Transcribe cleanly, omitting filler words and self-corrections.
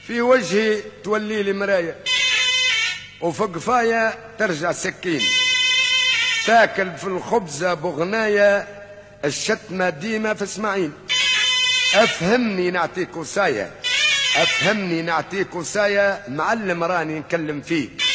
في وجهي تولي لي مراية، وفي قفايا ترجع سكين، تاكل في الخبزة بغناية، الشتمة ديما في اسماعيل. افهمني نعطيك وصاية، افهمني نعطيك وصاية، معلم راني نكلم فيك.